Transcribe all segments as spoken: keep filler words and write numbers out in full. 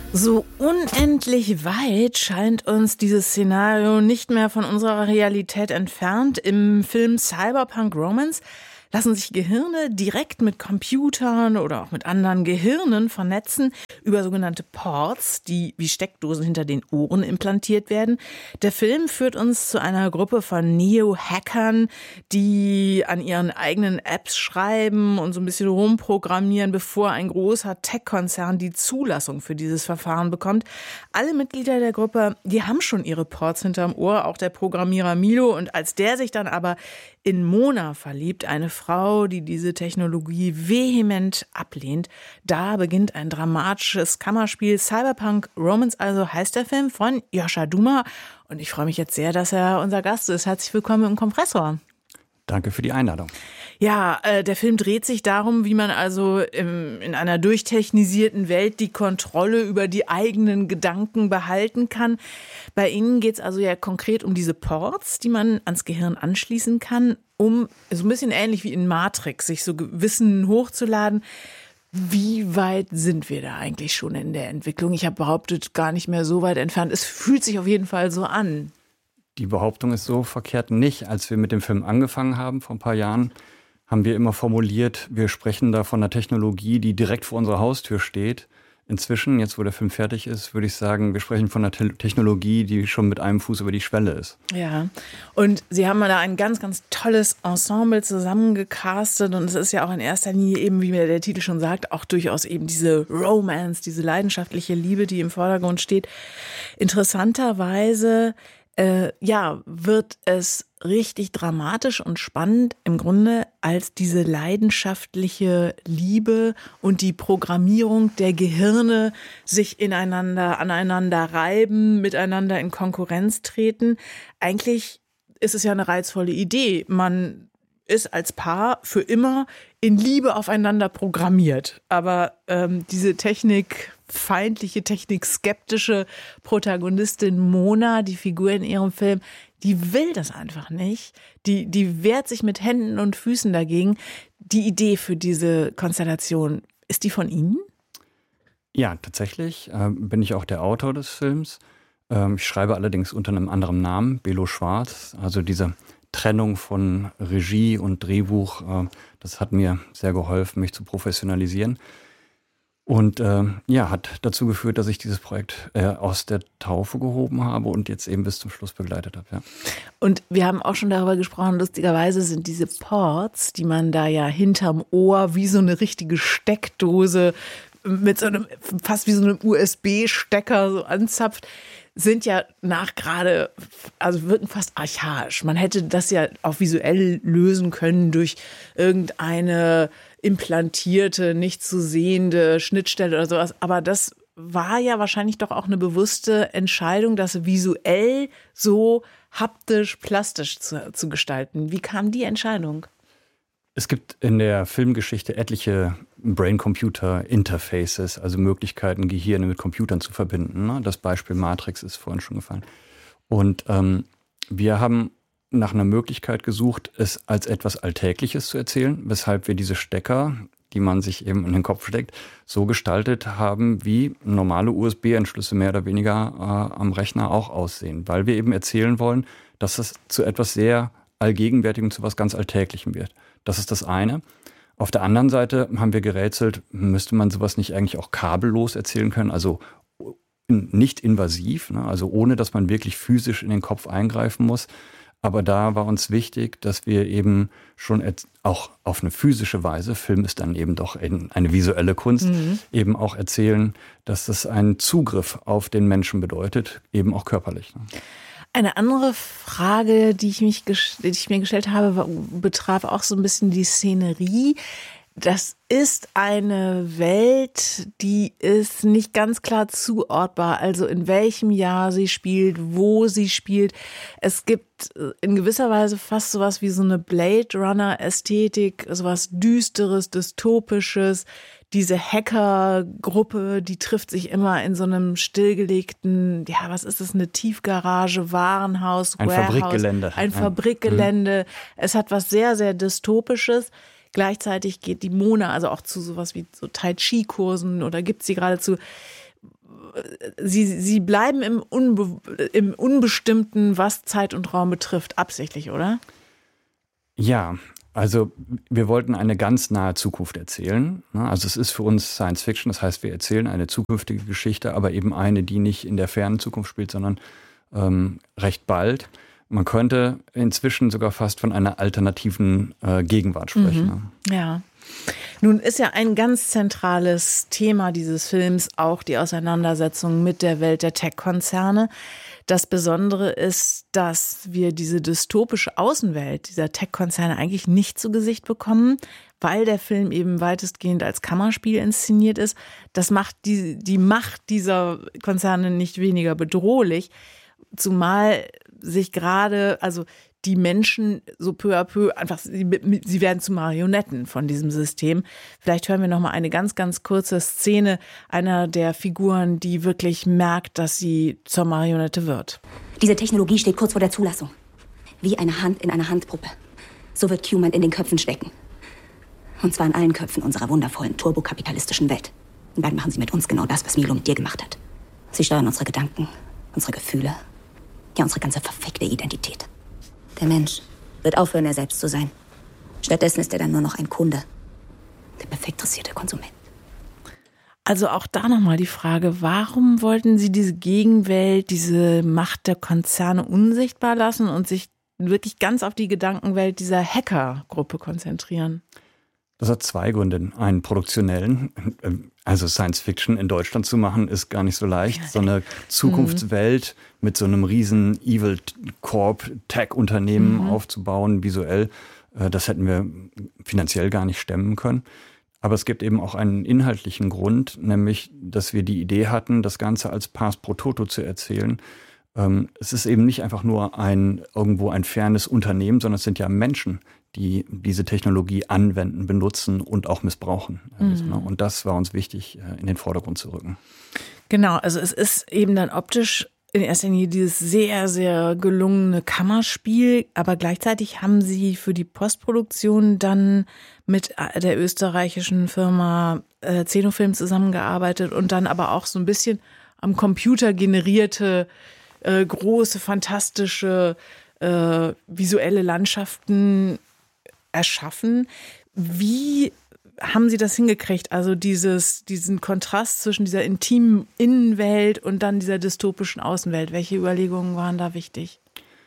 So unendlich weit scheint uns dieses Szenario nicht mehr von unserer Realität entfernt. Im Film Cyberpunk Romance lassen sich Gehirne direkt mit Computern oder auch mit anderen Gehirnen vernetzen über sogenannte Ports, die wie Steckdosen hinter den Ohren implantiert werden. Der Film führt uns zu einer Gruppe von Neo-Hackern, die an ihren eigenen Apps schreiben und so ein bisschen rumprogrammieren, bevor ein großer Tech-Konzern die Zulassung für dieses Verfahren bekommt. Alle Mitglieder der Gruppe, die haben schon ihre Ports hinterm Ohr, auch der Programmierer Milo. Und als der sich dann aber in Mona verliebt, eine Frau, die diese Technologie vehement ablehnt, da beginnt ein dramatisches Kammerspiel. Cyberpunk Romance also heißt der Film von Joscha Duma. Und ich freue mich jetzt sehr, dass er unser Gast ist. Herzlich willkommen im Kompressor. Danke für die Einladung. Ja, äh, der Film dreht sich darum, wie man also im, in einer durchtechnisierten Welt die Kontrolle über die eigenen Gedanken behalten kann. Bei Ihnen geht es also ja konkret um diese Ports, die man ans Gehirn anschließen kann, um so ein bisschen ähnlich wie in Matrix, sich so Wissen hochzuladen. Wie weit sind wir da eigentlich schon in der Entwicklung? Ich habe behauptet, gar nicht mehr so weit entfernt. Es fühlt sich auf jeden Fall so an. Die Behauptung ist so verkehrt nicht. Als wir mit dem Film angefangen haben, vor ein paar Jahren, haben wir immer formuliert, wir sprechen da von einer Technologie, die direkt vor unserer Haustür steht. Inzwischen, jetzt wo der Film fertig ist, würde ich sagen, wir sprechen von einer Te- Technologie, die schon mit einem Fuß über die Schwelle ist. Ja, und Sie haben da ein ganz, ganz tolles Ensemble zusammengecastet und es ist ja auch in erster Linie eben, wie mir der Titel schon sagt, auch durchaus eben diese Romance, diese leidenschaftliche Liebe, die im Vordergrund steht. Interessanterweise Äh, ja, wird es richtig dramatisch und spannend im Grunde, als diese leidenschaftliche Liebe und die Programmierung der Gehirne sich ineinander, aneinander reiben, miteinander in Konkurrenz treten. Eigentlich ist es ja eine reizvolle Idee. Man ist als Paar für immer in Liebe aufeinander programmiert. Aber ähm, diese technikfeindliche, technikskeptische Protagonistin Mona, die Figur in ihrem Film, die will das einfach nicht. Die, die wehrt sich mit Händen und Füßen dagegen. Die Idee für diese Konstellation, ist die von Ihnen? Ja, tatsächlich äh, bin ich auch der Autor des Films. Ähm, ich schreibe allerdings unter einem anderen Namen, Belo Schwarz. Also diese Trennung von Regie und Drehbuch, äh, das hat mir sehr geholfen, mich zu professionalisieren. Und äh, ja, hat dazu geführt, dass ich dieses Projekt äh, aus der Taufe gehoben habe und jetzt eben bis zum Schluss begleitet habe. Ja. Und wir haben auch schon darüber gesprochen, lustigerweise sind diese Ports, die man da ja hinterm Ohr wie so eine richtige Steckdose mit so einem, fast wie so einem U S B-Stecker so anzapft, sind ja nach gerade, also wirken fast archaisch. Man hätte das ja auch visuell lösen können durch irgendeine implantierte, nicht zu sehende Schnittstelle oder sowas. Aber das war ja wahrscheinlich doch auch eine bewusste Entscheidung, das visuell so haptisch, plastisch zu, zu gestalten. Wie kam die Entscheidung? Es gibt in der Filmgeschichte etliche Brain-Computer-Interfaces, also Möglichkeiten, Gehirne mit Computern zu verbinden. Das Beispiel Matrix ist vorhin schon gefallen. Und ähm, wir haben nach einer Möglichkeit gesucht, es als etwas Alltägliches zu erzählen, weshalb wir diese Stecker, die man sich eben in den Kopf steckt, so gestaltet haben, wie normale U S B-Anschlüsse mehr oder weniger äh, am Rechner auch aussehen. Weil wir eben erzählen wollen, dass es zu etwas sehr Allgegenwärtigem, zu was ganz Alltäglichem wird. Das ist das eine. Auf der anderen Seite haben wir gerätselt, müsste man sowas nicht eigentlich auch kabellos erzählen können, also nicht invasiv, ne? Also ohne, dass man wirklich physisch in den Kopf eingreifen muss. Aber da war uns wichtig, dass wir eben schon auch auf eine physische Weise, Film ist dann eben doch eine visuelle Kunst, mhm. eben auch erzählen, dass das einen Zugriff auf den Menschen bedeutet, eben auch körperlich. Ne? Eine andere Frage, die ich, mich, die ich mir gestellt habe, betraf auch so ein bisschen die Szenerie. Das ist eine Welt, die ist nicht ganz klar zuordbar, also in welchem Jahr sie spielt, wo sie spielt. Es gibt in gewisser Weise fast sowas wie so eine Blade Runner-Ästhetik, sowas Düsteres, Dystopisches. Diese Hackergruppe, die trifft sich immer in so einem stillgelegten, ja, was ist das, eine Tiefgarage, Warenhaus, ein Warehouse, Fabrikgelände. Ein Fabrikgelände. Mhm. Es hat was sehr, sehr Dystopisches. Gleichzeitig geht die Mona also auch zu sowas wie so Tai-Chi-Kursen oder gibt sie geradezu. sie, sie bleiben im, Unbe- im Unbestimmten, was Zeit und Raum betrifft, absichtlich, oder? Ja, also wir wollten eine ganz nahe Zukunft erzählen. Also es ist für uns Science Fiction, das heißt, wir erzählen eine zukünftige Geschichte, aber eben eine, die nicht in der fernen Zukunft spielt, sondern ähm, recht bald. Man könnte inzwischen sogar fast von einer alternativen äh, Gegenwart sprechen. Mhm. Ja. Nun ist ja ein ganz zentrales Thema dieses Films auch die Auseinandersetzung mit der Welt der Tech-Konzerne. Das Besondere ist, dass wir diese dystopische Außenwelt dieser Tech-Konzerne eigentlich nicht zu Gesicht bekommen, weil der Film eben weitestgehend als Kammerspiel inszeniert ist. Das macht die, die Macht dieser Konzerne nicht weniger bedrohlich, zumal sich gerade, also die Menschen so peu à peu einfach, sie, sie werden zu Marionetten von diesem System. Vielleicht hören wir noch mal eine ganz, ganz kurze Szene einer der Figuren, die wirklich merkt, dass sie zur Marionette wird. Diese Technologie steht kurz vor der Zulassung. Wie eine Hand in einer Handpuppe. So wird Q-Man in den Köpfen stecken. Und zwar in allen Köpfen unserer wundervollen, turbokapitalistischen Welt. Und dann machen sie mit uns genau das, was Milo mit dir gemacht hat. Sie steuern unsere Gedanken, unsere Gefühle, ja, unsere ganze verfickte Identität. Der Mensch wird aufhören, er selbst zu sein. Stattdessen ist er dann nur noch ein Kunde. Der perfekt dressierte Konsument. Also auch da nochmal die Frage, warum wollten Sie diese Gegenwelt, diese Macht der Konzerne unsichtbar lassen und sich wirklich ganz auf die Gedankenwelt dieser Hackergruppe konzentrieren? Das hat zwei Gründe. Einen produktionellen, also Science Fiction in Deutschland zu machen, ist gar nicht so leicht. So eine Zukunftswelt mhm. mit so einem riesen Evil Corp Tech-Unternehmen mhm. aufzubauen, visuell, das hätten wir finanziell gar nicht stemmen können. Aber es gibt eben auch einen inhaltlichen Grund, nämlich, dass wir die Idee hatten, das Ganze als Pars pro Toto zu erzählen. Es ist eben nicht einfach nur ein irgendwo ein fernes Unternehmen, sondern es sind ja Menschen, die diese Technologie anwenden, benutzen und auch missbrauchen. Mhm. Und das war uns wichtig, in den Vordergrund zu rücken. Genau, also es ist eben dann optisch in erster Linie dieses sehr, sehr gelungene Kammerspiel, aber gleichzeitig haben Sie für die Postproduktion dann mit der österreichischen Firma äh, Zenofilm zusammengearbeitet und dann aber auch so ein bisschen am Computer generierte äh, große, fantastische äh, visuelle Landschaften erschaffen. Wie haben Sie das hingekriegt? Also dieses, diesen Kontrast zwischen dieser intimen Innenwelt und dann dieser dystopischen Außenwelt. Welche Überlegungen waren da wichtig?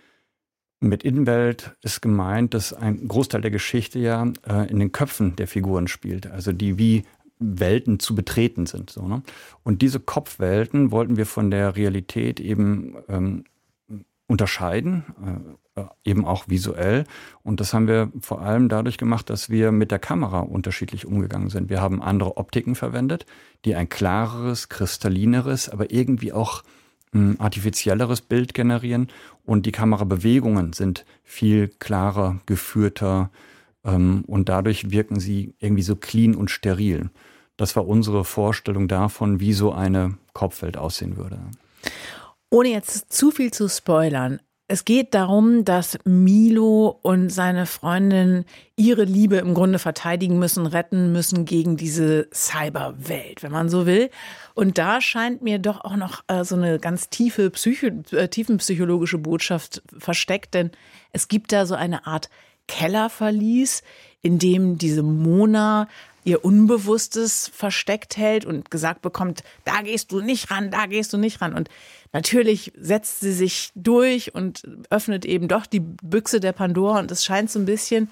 Mit Innenwelt ist gemeint, dass ein Großteil der Geschichte ja äh, in den Köpfen der Figuren spielt. Also die wie Welten zu betreten sind. So, ne? Und diese Kopfwelten wollten wir von der Realität eben ähm, unterscheiden, äh, eben auch visuell. Und das haben wir vor allem dadurch gemacht, dass wir mit der Kamera unterschiedlich umgegangen sind. Wir haben andere Optiken verwendet, die ein klareres, kristallineres, aber irgendwie auch ein artifizielleres Bild generieren. Und die Kamerabewegungen sind viel klarer, geführter ähm, und dadurch wirken sie irgendwie so clean und steril. Das war unsere Vorstellung davon, wie so eine Kopfwelt aussehen würde. Ohne jetzt zu viel zu spoilern, es geht darum, dass Milo und seine Freundin ihre Liebe im Grunde verteidigen müssen, retten müssen gegen diese Cyberwelt, wenn man so will. Und da scheint mir doch auch noch äh, so eine ganz tiefe Psycho, äh, tiefenpsychologische Botschaft versteckt, denn es gibt da so eine Art Kellerverlies, in dem diese Mona ihr Unbewusstes versteckt hält und gesagt bekommt, da gehst du nicht ran, da gehst du nicht ran. Und natürlich setzt sie sich durch und öffnet eben doch die Büchse der Pandora. Und es scheint so ein bisschen,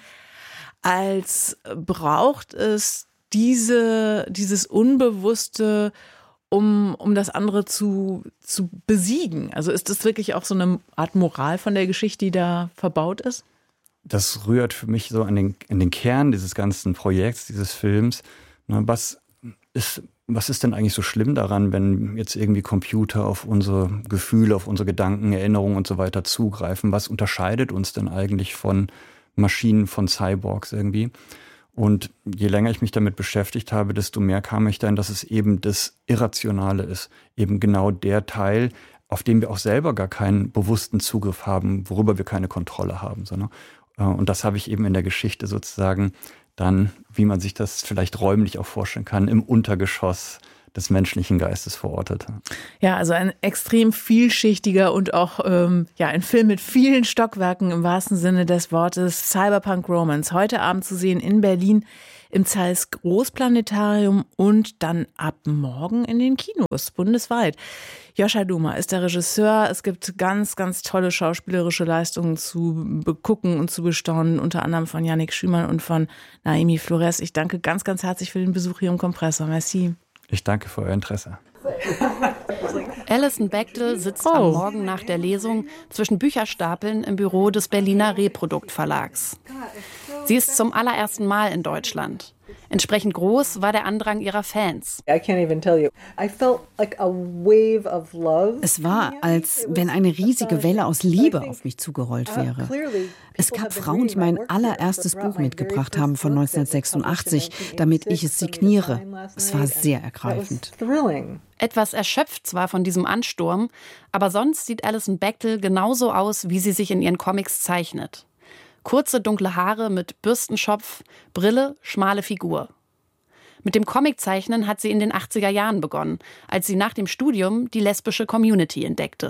als braucht es diese, dieses Unbewusste, um, um das andere zu, zu besiegen. Also ist das wirklich auch so eine Art Moral von der Geschichte, die da verbaut ist? Das rührt für mich so an den, an den Kern dieses ganzen Projekts, dieses Films. Was ist, was ist denn eigentlich so schlimm daran, wenn jetzt irgendwie Computer auf unsere Gefühle, auf unsere Gedanken, Erinnerungen und so weiter zugreifen? Was unterscheidet uns denn eigentlich von Maschinen, von Cyborgs irgendwie? Und je länger ich mich damit beschäftigt habe, desto mehr kam ich dann, dass es eben das Irrationale ist. Eben genau der Teil, auf den wir auch selber gar keinen bewussten Zugriff haben, worüber wir keine Kontrolle haben, sondern und das habe ich eben in der Geschichte sozusagen dann, wie man sich das vielleicht räumlich auch vorstellen kann, im Untergeschoss des menschlichen Geistes verortet. Ja, also ein extrem vielschichtiger und auch ähm, ja, ein Film mit vielen Stockwerken im wahrsten Sinne des Wortes. Cyberpunk Romance, heute Abend zu sehen in Berlin im Zeiss Großplanetarium und dann ab morgen in den Kinos bundesweit. Joscha Duma ist der Regisseur. Es gibt ganz, ganz tolle schauspielerische Leistungen zu begucken und zu bestaunen, unter anderem von Yannick Schümann und von Naomi Flores. Ich danke ganz, ganz herzlich für den Besuch hier im Kompressor. Merci. Ich danke für euer Interesse. Alison Bechdel sitzt oh. am Morgen nach der Lesung zwischen Bücherstapeln im Büro des Berliner Reprodukt Verlags. Sie ist zum allerersten Mal in Deutschland. Entsprechend groß war der Andrang ihrer Fans. Es war, als wenn eine riesige Welle aus Liebe auf mich zugerollt wäre. Es gab Frauen, die mein allererstes Buch mitgebracht haben von neunzehnhundertsechsundachtzig, damit ich es signiere. Es war sehr ergreifend. Etwas erschöpft zwar von diesem Ansturm, aber sonst sieht Alison Bechdel genauso aus, wie sie sich in ihren Comics zeichnet. Kurze, dunkle Haare mit Bürstenschopf, Brille, schmale Figur. Mit dem Comiczeichnen hat sie in den achtziger Jahren begonnen, als sie nach dem Studium die lesbische Community entdeckte.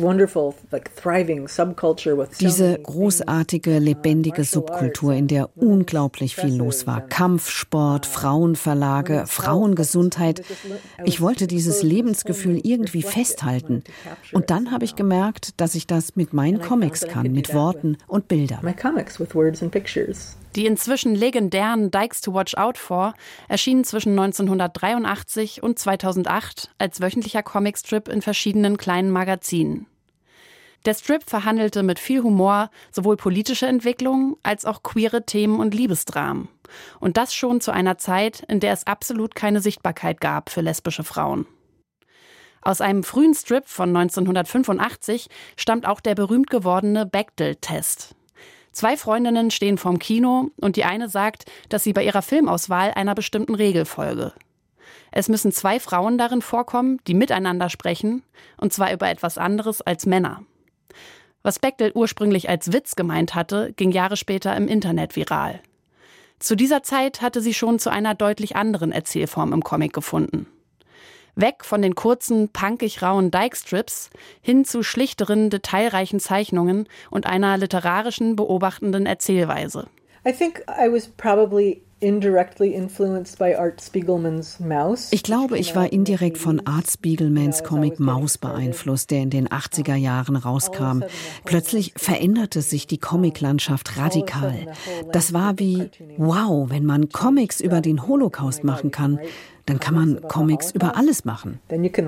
Diese großartige, lebendige Subkultur, in der unglaublich viel los war. Kampfsport, Frauenverlage, Frauengesundheit. Ich wollte dieses Lebensgefühl irgendwie festhalten. Und dann habe ich gemerkt, dass ich das mit meinen Comics kann, mit Worten und Bildern. Die inzwischen legendären Dykes to Watch Out For erschienen zwischen neunzehnhundertdreiundachtzig und zweitausendacht als wöchentlicher Comicstrip in verschiedenen kleinen Magazinen. Der Strip verhandelte mit viel Humor sowohl politische Entwicklungen als auch queere Themen und Liebesdramen. Und das schon zu einer Zeit, in der es absolut keine Sichtbarkeit gab für lesbische Frauen. Aus einem frühen Strip von neunzehnhundertfünfundachtzig stammt auch der berühmt gewordene Bechdel-Test. Zwei Freundinnen stehen vorm Kino und die eine sagt, dass sie bei ihrer Filmauswahl einer bestimmten Regel folge. Es müssen zwei Frauen darin vorkommen, die miteinander sprechen, und zwar über etwas anderes als Männer. Was Bechdel ursprünglich als Witz gemeint hatte, ging Jahre später im Internet viral. Zu dieser Zeit hatte sie schon zu einer deutlich anderen Erzählform im Comic gefunden. Weg von den kurzen, punkig rauen Dyke-Strips hin zu schlichteren, detailreichen Zeichnungen und einer literarischen, beobachtenden Erzählweise. I think I was probably indirectly influenced by Art Spiegelman's Maus. Ich glaube, ich war indirekt von Art Spiegelmans Comic Maus beeinflusst, der in den achtziger Jahren rauskam. Plötzlich veränderte sich die Comiclandschaft radikal. Das war wie, wow, wenn man Comics über den Holocaust machen kann, dann kann man Comics über alles machen.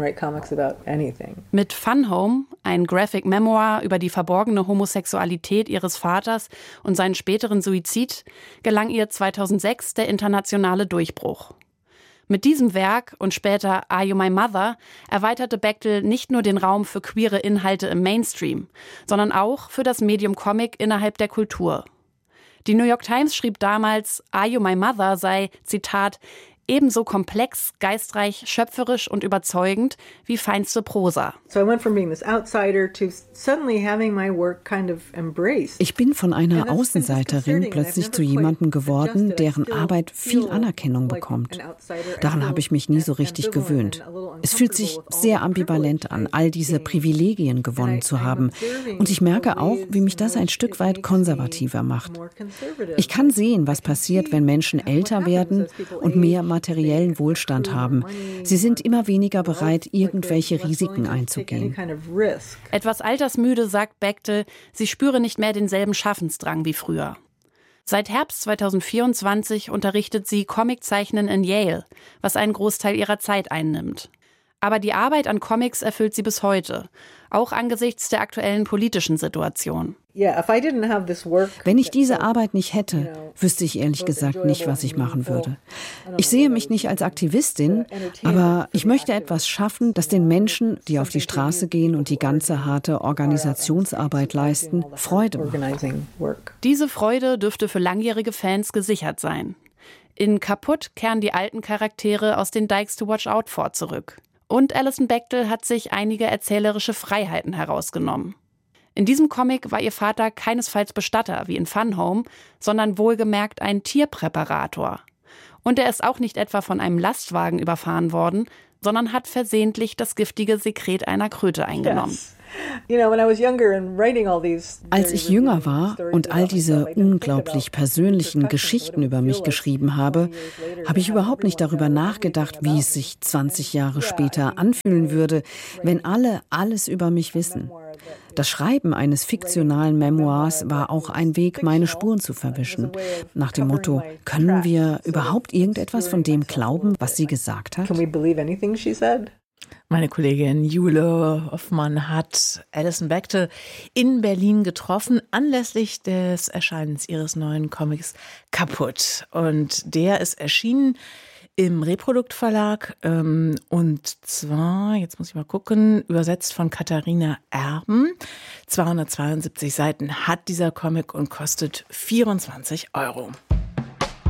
Mit Fun Home, ein Graphic Memoir über die verborgene Homosexualität ihres Vaters und seinen späteren Suizid, gelang ihr zweitausendsechs der internationale Durchbruch. Mit diesem Werk und später Are You My Mother erweiterte Bechdel nicht nur den Raum für queere Inhalte im Mainstream, sondern auch für das Medium Comic innerhalb der Kultur. Die New York Times schrieb damals, Are You My Mother sei, Zitat, ebenso komplex, geistreich, schöpferisch und überzeugend wie feinste Prosa. Ich bin von einer Außenseiterin plötzlich zu jemandem geworden, deren Arbeit viel Anerkennung bekommt. Daran habe ich mich nie so richtig gewöhnt. Es fühlt sich sehr ambivalent an, all diese Privilegien gewonnen zu haben. Und ich merke auch, wie mich das ein Stück weit konservativer macht. Ich kann sehen, was passiert, wenn Menschen älter werden und mehr materiellen Wohlstand haben. Sie sind immer weniger bereit, irgendwelche Risiken einzugehen. Etwas altersmüde sagt Bechdel, sie spüre nicht mehr denselben Schaffensdrang wie früher. Seit Herbst zweitausendvierundzwanzig unterrichtet sie Comiczeichnen in Yale, was einen Großteil ihrer Zeit einnimmt. Aber die Arbeit an Comics erfüllt sie bis heute, auch angesichts der aktuellen politischen Situation. Wenn ich diese Arbeit nicht hätte, wüsste ich ehrlich gesagt nicht, was ich machen würde. Ich sehe mich nicht als Aktivistin, aber ich möchte etwas schaffen, das den Menschen, die auf die Straße gehen und die ganze harte Organisationsarbeit leisten, Freude macht. Diese Freude dürfte für langjährige Fans gesichert sein. In Kaputt kehren die alten Charaktere aus den Dykes to Watch Out For zurück. Und Alison Bechdel hat sich einige erzählerische Freiheiten herausgenommen. In diesem Comic war ihr Vater keinesfalls Bestatter wie in Fun Home, sondern wohlgemerkt ein Tierpräparator. Und er ist auch nicht etwa von einem Lastwagen überfahren worden, sondern hat versehentlich das giftige Sekret einer Kröte eingenommen. Yes. Als ich jünger war und all diese unglaublich persönlichen Geschichten über mich geschrieben habe, habe ich überhaupt nicht darüber nachgedacht, wie es sich zwanzig Jahre später anfühlen würde, wenn alle alles über mich wissen. Das Schreiben eines fiktionalen Memoirs war auch ein Weg, meine Spuren zu verwischen. Nach dem Motto, können wir überhaupt irgendetwas von dem glauben, was sie gesagt hat? Meine Kollegin Jule Hoffmann hat Alison Bechtel in Berlin getroffen, anlässlich des Erscheinens ihres neuen Comics Kaputt. Und der ist erschienen im Reprodukt Verlag ähm, und zwar, jetzt muss ich mal gucken, übersetzt von Katharina Erben. zweihundertzweiundsiebzig Seiten hat dieser Comic und kostet vierundzwanzig Euro.